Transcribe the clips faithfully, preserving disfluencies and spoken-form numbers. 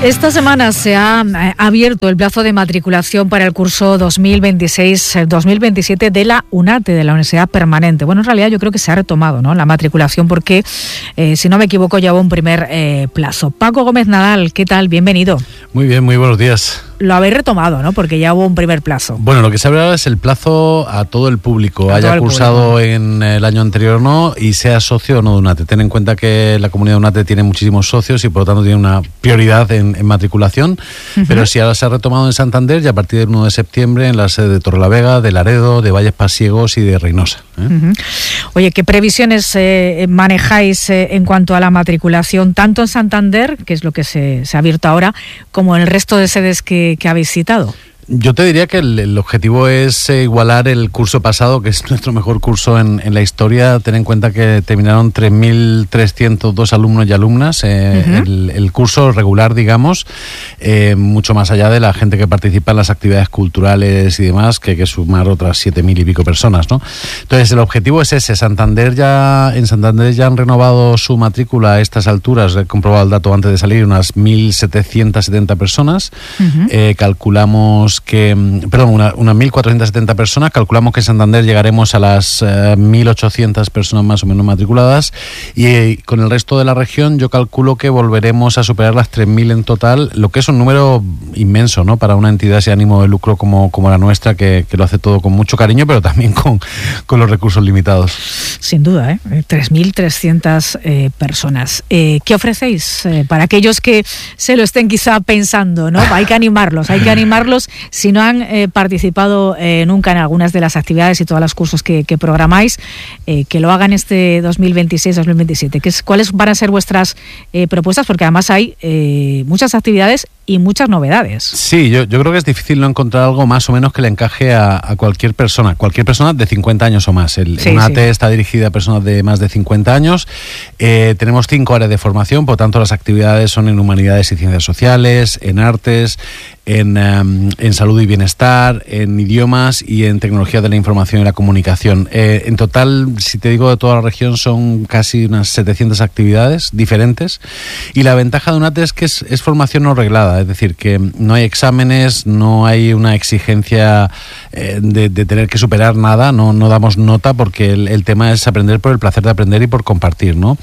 Esta semana se ha abierto el plazo de matriculación para el curso dos mil veintiséis dos mil veintisiete de la UNATE, de la Universidad Permanente. Bueno, en realidad yo creo que se ha retomado, ¿no?, la matriculación porque, eh, si no me equivoco, ya hubo un primer eh, plazo. Paco Gómez Nadal, ¿qué tal? Bienvenido. Muy bien, muy buenos días. Lo habéis retomado, ¿no?, porque ya hubo un primer plazo. Bueno, lo que se abre ahora es el plazo a todo el público, a haya cursado público en el año anterior o no, y sea socio o no de UNATE. Ten en cuenta que la comunidad de UNATE tiene muchísimos socios y por lo tanto tiene una prioridad en, en matriculación, uh-huh. Pero si ahora se ha retomado en Santander y a partir del uno de septiembre en las sedes de Torrelavega, de Laredo, de Valles Pasiegos y de Reynosa. ¿eh? Uh-huh. Oye, ¿qué previsiones eh, manejáis eh, en cuanto a la matriculación, tanto en Santander, que es lo que se, se ha abierto ahora, como en el resto de sedes que que habéis citado? Yo te diría que el, el objetivo es eh, igualar el curso pasado, que es nuestro mejor curso en, en la historia. Ten en cuenta que terminaron tres mil trescientos dos alumnos y alumnas, eh, uh-huh. el, el curso regular, digamos, eh, mucho más allá de la gente que participa en las actividades culturales y demás, que hay que sumar otras siete mil y pico personas, ¿no? Entonces, el objetivo es ese. Santander ya, en Santander ya han renovado su matrícula a estas alturas, he comprobado el dato antes de salir, unas mil setecientas setenta personas. Uh-huh. Eh, calculamos que, perdón, unas una mil cuatrocientas setenta personas, calculamos que en Santander llegaremos a las eh, mil ochocientas personas más o menos matriculadas, y eh, con el resto de la región yo calculo que volveremos a superar las tres mil en total, lo que es un número inmenso, ¿no?, para una entidad sin ánimo de lucro como, como la nuestra, que, que lo hace todo con mucho cariño, pero también con, con los recursos limitados. Sin duda, ¿eh? tres mil trescientas eh, personas. Eh, ¿Qué ofrecéis eh, para aquellos que se lo estén quizá pensando, ¿no? Hay que animarlos, hay que animarlos. Si no han eh, participado eh, nunca en algunas de las actividades y todos los cursos que, que programáis, eh, que lo hagan este dos mil veintiséis dos mil veintisiete. ¿Qué es, ¿Cuáles van a ser vuestras eh, propuestas? Porque además hay eh, muchas actividades y muchas novedades. Sí, yo, yo creo que es difícil no encontrar algo más o menos que le encaje a, a cualquier persona, cualquier persona de cincuenta años o más. El, sí, UNATE sí. está dirigida a personas de más de cincuenta años. Eh, tenemos cinco áreas de formación, por tanto las actividades son en humanidades y ciencias sociales, en artes, en, um, en salud y bienestar, en idiomas y en tecnología de la información y la comunicación. Eh, en total, si te digo de toda la región, son casi unas setecientas actividades diferentes, y la ventaja de UNATE es que es, es formación no reglada, es decir, que no hay exámenes, no hay una exigencia eh, de, de tener que superar nada, no, no damos nota, porque el, el tema es aprender por el placer de aprender y por compartir, ¿no?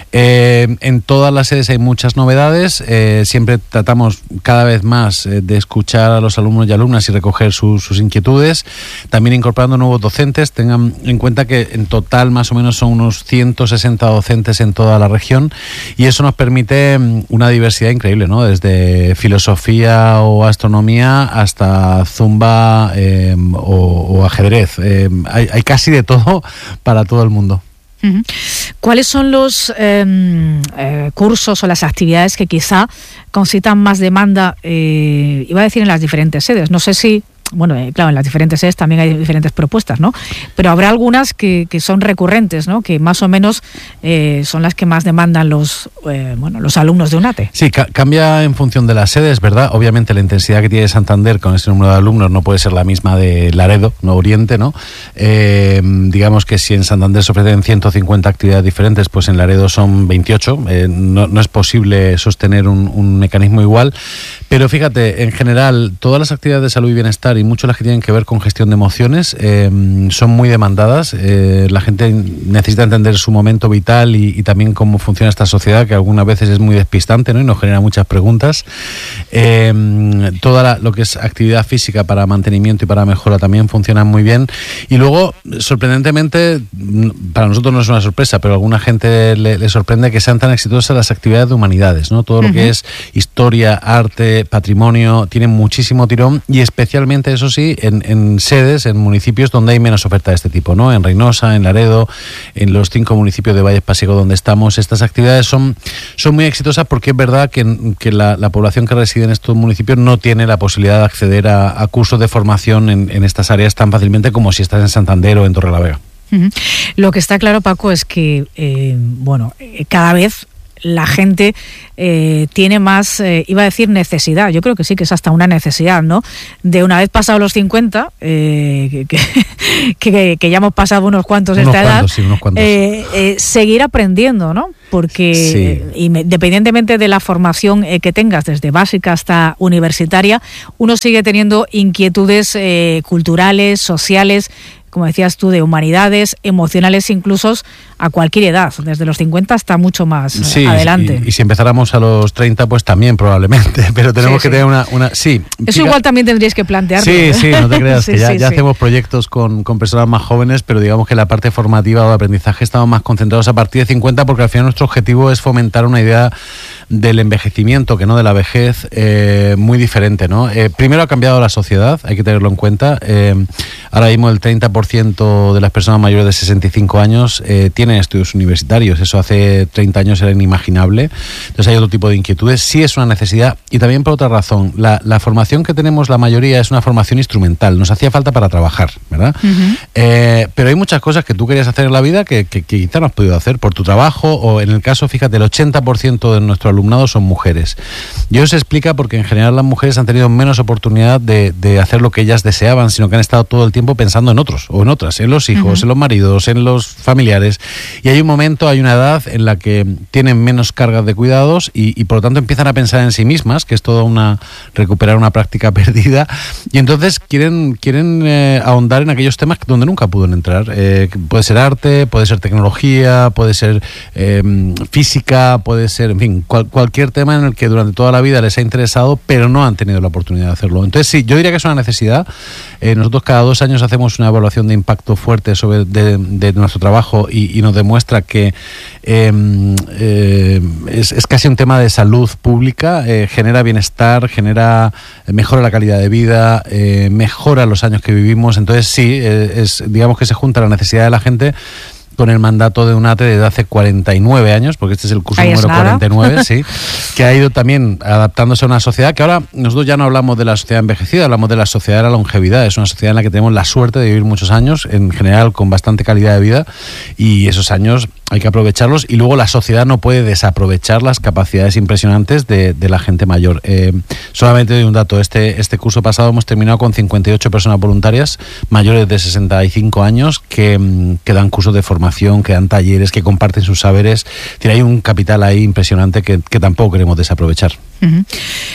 Eh, en todas las sedes hay muchas novedades, eh, siempre tratamos cada vez más eh, de escuchar a los alumnos y alumnas y recoger sus, sus inquietudes, también incorporando nuevos docentes. Tengan en cuenta que en total más o menos son unos ciento sesenta docentes en toda la región, y eso nos permite una diversidad increíble, ¿no? Desde filosofía o astronomía hasta zumba eh, o, o ajedrez. Eh, hay, hay casi de todo para todo el mundo. ¿Cuáles son los eh, eh, cursos o las actividades que quizá concitan más demanda, eh, iba a decir en las diferentes sedes? No sé si, bueno, eh, claro, en las diferentes sedes también hay diferentes propuestas, ¿no? Pero habrá algunas que, que son recurrentes, ¿no?, que más o menos eh, son las que más demandan los eh, bueno los alumnos de UNATE. Sí, ca- cambia en función de las sedes, ¿verdad? Obviamente la intensidad que tiene Santander con ese número de alumnos no puede ser la misma de Laredo, no Oriente, ¿no? Eh, digamos que si en Santander se ofrecen ciento cincuenta actividades diferentes, pues en Laredo son veintiocho. Eh, no, no es posible sostener un, un mecanismo igual. Pero fíjate, en general, todas las actividades de salud y bienestar, y mucho las que tienen que ver con gestión de emociones, eh, son muy demandadas. Eh, la gente necesita entender su momento vital y, y también cómo funciona esta sociedad, que algunas veces es muy despistante, ¿no?, y nos genera muchas preguntas. Eh, toda la, lo que es actividad física para mantenimiento y para mejora también funciona muy bien. Y luego, sorprendentemente, para nosotros no es una sorpresa, pero a alguna gente le, le sorprende que sean tan exitosas las actividades de humanidades, ¿no? Todo uh-huh. lo que es historia, arte, patrimonio, tienen muchísimo tirón, y especialmente, eso sí, en, en sedes, en municipios donde hay menos oferta de este tipo, ¿no? En Reynosa, en Laredo, en los cinco municipios de Valles Pasiegos donde estamos, estas actividades son, son muy exitosas, porque es verdad que, que la, la población que reside en estos municipios no tiene la posibilidad de acceder a, a cursos de formación en, en estas áreas tan fácilmente como si estás en Santander o en Torrelavega. Uh-huh. Lo que está claro, Paco, es que eh, bueno, cada vez la gente eh, tiene más, eh, iba a decir necesidad, yo creo que sí, que es hasta una necesidad, ¿no?, de una vez pasados los cincuenta, eh, que, que, que ya hemos pasado unos cuantos unos esta cuantos, edad, sí, unos cuantos. Eh, eh, seguir aprendiendo, ¿no? porque sí. independientemente de la formación eh, que tengas, desde básica hasta universitaria, uno sigue teniendo inquietudes eh, culturales, sociales, como decías tú, de humanidades, emocionales incluso a cualquier edad, desde los cincuenta hasta mucho más sí, adelante. Y, y si empezáramos a los treinta, pues también probablemente, pero tenemos sí, que sí. tener una, una... Sí. Eso fíjate, igual también tendríais que plantearlo. Sí, ¿eh? sí, no te creas, sí, que ya, sí, ya sí. hacemos proyectos con, con personas más jóvenes, pero digamos que la parte formativa o de aprendizaje estamos más concentrados a partir de cincuenta, porque al final nuestro objetivo es fomentar una idea del envejecimiento, que no de la vejez, eh, muy diferente, ¿no? Eh, primero ha cambiado la sociedad, hay que tenerlo en cuenta. Eh, ahora mismo el treinta por ciento de las personas mayores de sesenta y cinco años eh, tienen estudios universitarios. Eso hace treinta años era inimaginable. Entonces hay otro tipo de inquietudes. Sí es una necesidad, y también por otra razón. La, la formación que tenemos la mayoría es una formación instrumental. Nos hacía falta para trabajar, ¿verdad? Uh-huh. Eh, pero hay muchas cosas que tú querías hacer en la vida que, que, que quizá no has podido hacer por tu trabajo, o en el caso, fíjate, el ochenta por ciento de nuestro alumnado son mujeres. Y eso se explica porque en general las mujeres han tenido menos oportunidad de, de hacer lo que ellas deseaban, sino que han estado todo el tiempo pensando en otros o en otras, en los hijos, uh-huh. en los maridos, en los familiares. Y hay un momento, hay una edad en la que tienen menos cargas de cuidados y, y por lo tanto empiezan a pensar en sí mismas, que es toda una recuperar una práctica perdida, y entonces quieren, quieren eh, ahondar en aquellos temas donde nunca pudieron entrar. Eh, puede ser arte, puede ser tecnología, puede ser eh, física, puede ser, en fin, cual, cualquier tema en el que durante toda la vida les ha interesado, pero no han tenido la oportunidad de hacerlo. Entonces sí, yo diría que es una necesidad. Eh, nosotros cada dos años hacemos una evaluación de impacto fuerte sobre de, de nuestro trabajo y, y nos demuestra que eh, eh, es, es casi un tema de salud pública, eh, genera bienestar, genera mejora la calidad de vida, eh, mejora los años que vivimos. Entonces sí, eh, es, digamos que se junta la necesidad de la gente con el mandato de UNATE desde hace cuarenta y nueve años, porque este es el curso Ahí número cuarenta y nueve, sí, que ha ido también adaptándose a una sociedad que ahora nosotros ya no hablamos de la sociedad envejecida, hablamos de la sociedad de la longevidad. Es una sociedad en la que tenemos la suerte de vivir muchos años, en general con bastante calidad de vida, y esos años hay que aprovecharlos, y luego la sociedad no puede desaprovechar las capacidades impresionantes de, de la gente mayor. Eh, solamente doy un dato, este, este curso pasado hemos terminado con cincuenta y ocho personas voluntarias mayores de sesenta y cinco años que, que dan cursos de formación, que dan talleres, que comparten sus saberes. Tiene hay un capital ahí impresionante que, que tampoco queremos desaprovechar. Uh-huh.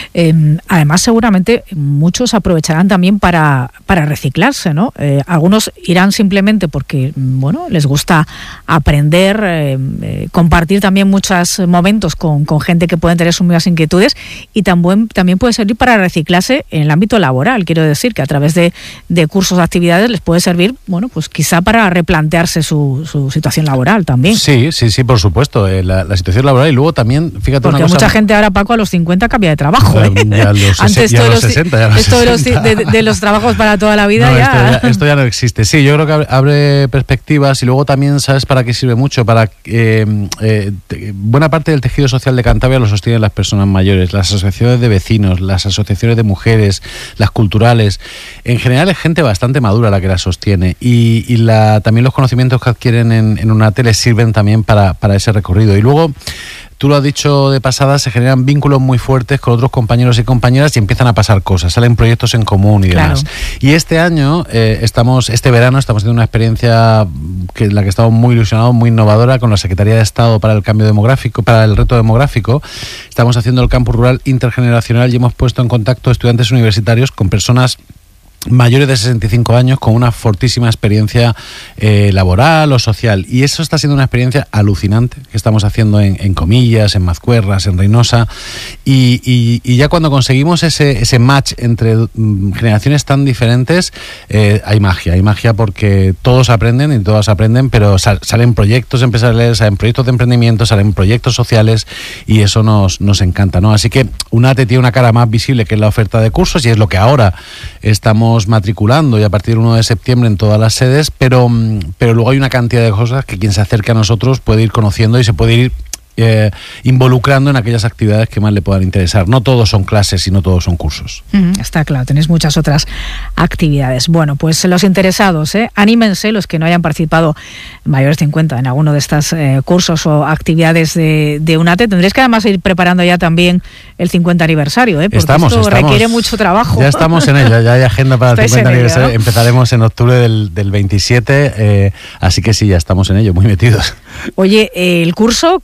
Eh, además, seguramente muchos aprovecharán también para, para reciclarse, ¿no? Eh, algunos irán simplemente porque, bueno, les gusta aprender, eh, eh, compartir también muchos momentos con, con gente que pueden tener sus mismas inquietudes, y también, también puede servir para reciclarse en el ámbito laboral. Quiero decir que a través de, de cursos, de actividades, les puede servir, bueno, pues quizá para replantearse su, su situación laboral también. Sí, sí, sí, por supuesto, eh, la, la situación laboral, y luego también, fíjate, porque una cosa, mucha gente ahora, Paco, a los cincuenta cambia de trabajo, ¿eh? Ya los Antes ya esto, los de, los, sesenta, ya los esto de, los, de, de los trabajos para toda la vida, no, ya... Esto, ya... esto ya no existe. Sí, yo creo que abre, abre perspectivas, y luego también, ¿sabes para qué sirve mucho? Para eh, eh, te, buena parte del tejido social de Cantabria lo sostienen las personas mayores, las asociaciones de vecinos, las asociaciones de mujeres, las culturales. En general es gente bastante madura la que la sostiene, y, y la, también los conocimientos que adquieren en, en UNATE les sirven también para, para ese recorrido. Y luego, tú lo has dicho de pasada, se generan vínculos muy fuertes con otros compañeros y compañeras, y empiezan a pasar cosas, salen proyectos en común y demás. Claro. Y este año, eh, estamos, este verano, estamos haciendo una experiencia que en la que estamos muy ilusionados, muy innovadora, con la Secretaría de Estado para el Cambio Demográfico, para el Reto Demográfico. Estamos haciendo el campus rural intergeneracional, y hemos puesto en contacto estudiantes universitarios con personas mayores de sesenta y cinco años con una fortísima experiencia eh, laboral o social, y eso está siendo una experiencia alucinante que estamos haciendo en, en Comillas, en Mazcuerras, en Reynosa, y, y, y ya cuando conseguimos ese, ese match entre mm, generaciones tan diferentes, eh, hay magia, hay magia porque todos aprenden y todas aprenden, pero sal, salen proyectos empresariales, salen proyectos de emprendimiento, salen proyectos sociales, y eso nos, nos encanta, ¿no? Así que UNATE tiene una cara más visible, que es la oferta de cursos, y es lo que ahora estamos matriculando, y a partir del uno de septiembre en todas las sedes, pero, pero luego hay una cantidad de cosas que quien se acerque a nosotros puede ir conociendo, y se puede ir Eh, involucrando en aquellas actividades que más le puedan interesar. No todos son clases y no todos son cursos. Mm, está claro, tenéis muchas otras actividades. Bueno, pues los interesados, ¿eh? anímense, los que no hayan participado mayores de cincuenta en alguno de estos eh, cursos o actividades de, de UNATE. Tendréis que además ir preparando ya también el cincuenta aniversario, ¿eh? porque estamos, esto estamos, requiere mucho trabajo. Ya estamos en ello, ya hay agenda para el cincuenta aniversario. ¿No? Empezaremos en octubre del, del veintisiete, eh, así que sí, ya estamos en ello, muy metidos. Oye, eh, el curso comienza la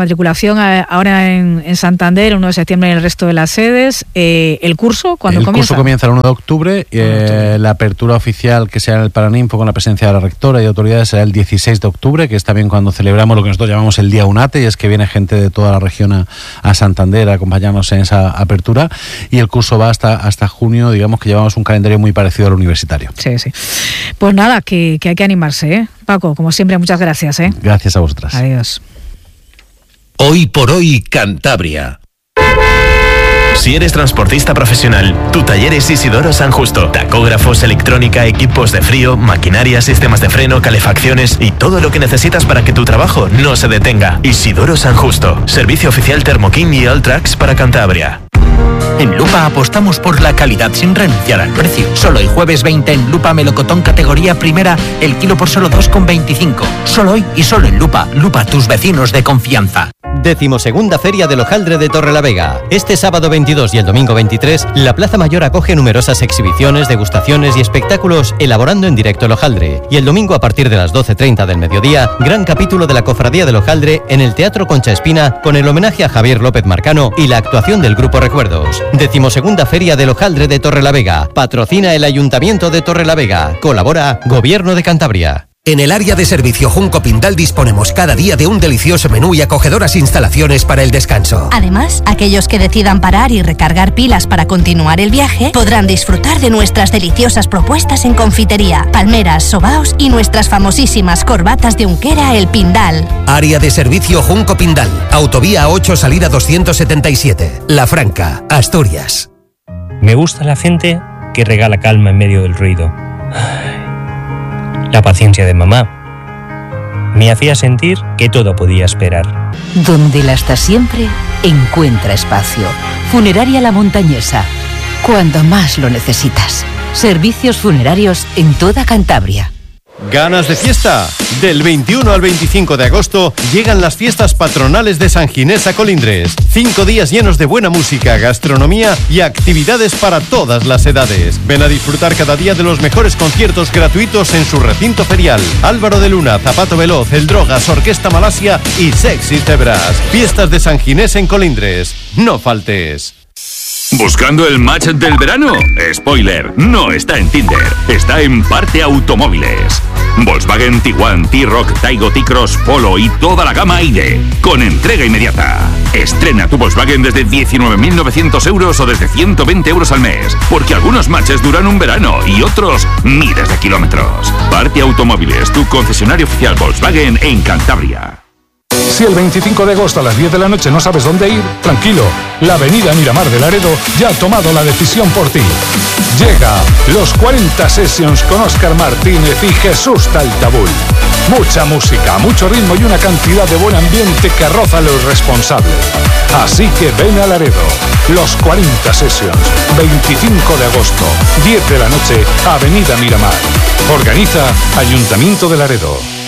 matriculación ahora en, en Santander, el uno de septiembre en el resto de las sedes. Eh, ¿El curso cuándo el comienza? El curso comienza el uno de octubre. Eh, la apertura oficial, que sea en el Paraninfo con la presencia de la rectora y autoridades, será el dieciséis de octubre, que es también cuando celebramos lo que nosotros llamamos el Día UNATE, y es que viene gente de toda la región a, a Santander a acompañarnos en esa apertura. Y el curso va hasta, hasta junio. Digamos que llevamos un calendario muy parecido al universitario. Sí, sí. Pues nada, que, que hay que animarse, ¿eh? Paco, como siempre, muchas gracias, ¿eh? Gracias a vosotras. Adiós. Hoy por hoy, Cantabria. Si eres transportista profesional, tu taller es Isidoro San Justo. Tacógrafos, electrónica, equipos de frío, maquinaria, sistemas de freno, calefacciones y todo lo que necesitas para que tu trabajo no se detenga. Isidoro San Justo. Servicio oficial Thermokin y Alltrax para Cantabria. En Lupa apostamos por la calidad sin renunciar al precio. Solo el jueves veinte en Lupa melocotón categoría primera, el kilo por solo dos con veinticinco. Solo hoy y solo en Lupa. Lupa, tus vecinos de confianza. Decimosegunda Feria del Hojaldre de Torrelavega. Este sábado veintidós y el domingo veintitrés, la Plaza Mayor acoge numerosas exhibiciones, degustaciones y espectáculos elaborando en directo el hojaldre. Y el domingo a partir de las doce treinta del mediodía, gran capítulo de la Cofradía del Hojaldre en el Teatro Concha Espina con el homenaje a Javier López Marcano y la actuación del Grupo Recuerdos. Decimosegunda Feria del Hojaldre de Torrelavega. Patrocina el Ayuntamiento de Torrelavega. Colabora Gobierno de Cantabria. En el área de servicio Junco Pindal disponemos cada día de un delicioso menú y acogedoras instalaciones para el descanso. Además, aquellos que decidan parar y recargar pilas para continuar el viaje podrán disfrutar de nuestras deliciosas propuestas en confitería, palmeras, sobaos y nuestras famosísimas corbatas de Unquera El Pindal. Área de servicio Junco Pindal, autovía ocho salida doscientos setenta y siete, La Franca, Asturias. Me gusta la gente que regala calma en medio del ruido. La paciencia de mamá me hacía sentir que todo podía esperar. Donde la está siempre, encuentra espacio. Funeraria La Montañesa. Cuando más lo necesitas. Servicios funerarios en toda Cantabria. ¿Ganas de fiesta? Del veintiuno al veinticinco de agosto llegan las fiestas patronales de San Ginés a Colindres. Cinco días llenos de buena música, gastronomía y actividades para todas las edades. Ven a disfrutar cada día de los mejores conciertos gratuitos en su recinto ferial. Álvaro de Luna, Zapato Veloz, El Drogas, Orquesta Malasia y Sexy Cebras. Fiestas de San Ginés en Colindres. No faltes. ¿Buscando el match del verano? Spoiler, no está en Tinder, está en Parte Automóviles. Volkswagen, Tiguan, T-Roc, Taigo, T-Cross, Polo y toda la gama I D E, con entrega inmediata. Estrena tu Volkswagen desde diecinueve mil novecientos euros o desde ciento veinte euros al mes, porque algunos matches duran un verano y otros miles de kilómetros. Parte Automóviles, tu concesionario oficial Volkswagen en Cantabria. Si el veinticinco de agosto a las diez de la noche no sabes dónde ir, tranquilo, la avenida Miramar de Laredo ya ha tomado la decisión por ti. Llega los cuarenta Sessions con Óscar Martínez y Jesús Taltabul. Mucha música, mucho ritmo y una cantidad de buen ambiente que roza lo irresponsable. Así que ven a Laredo. Los cuarenta Sessions, veinticinco de agosto, diez de la noche, avenida Miramar. Organiza Ayuntamiento de Laredo.